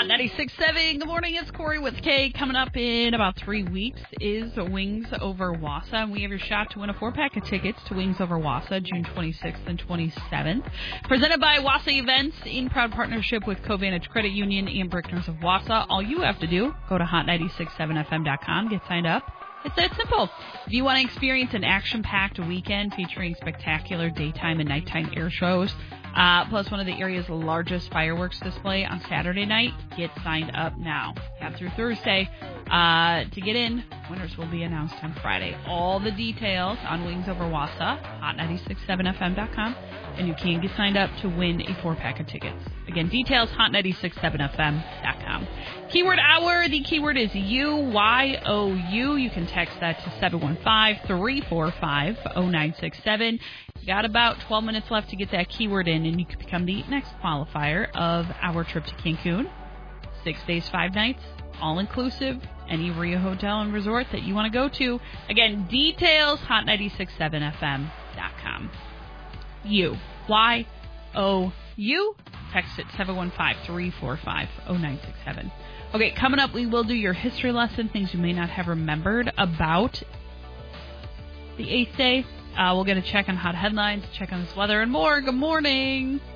Hot 96.7. Good morning. It's Corey with Kay. Coming up in about 3 weeks is Wings Over Wausau. And we have your shot to win a 4-pack of tickets to Wings Over Wausau, June 26th and 27th. Presented by Wausau Events in proud partnership with Covantage Credit Union and Brickners of Wausau. All you have to do, go to hot967fm.com, get signed up. It's that simple. If you want to experience an action-packed weekend featuring spectacular daytime and nighttime air shows, plus one of the area's largest fireworks display on Saturday night, get signed up now. Have through Thursday to get in. Winners will be announced on Friday. All the details on Wings Over Wausau, hot967fm.com, and you can get signed up to win a 4-pack of tickets. Again, details, hot967fm.com. Keyword hour, the keyword is you, Y-O-U. You can text that to 715-345-0967. You got about 12 minutes left to get that keyword in, and you can become the next qualifier of our trip to Cancun. 6 days, 5 nights, all-inclusive, any RIA hotel and resort that you want to go to. Again, details, hot967fm.com. You, Y-O-U. Text it 715-345-0967. Okay, coming up, we will do your history lesson, things you may not have remembered about the 8th day. We'll get a check on hot headlines, check on this weather, and more. Good morning.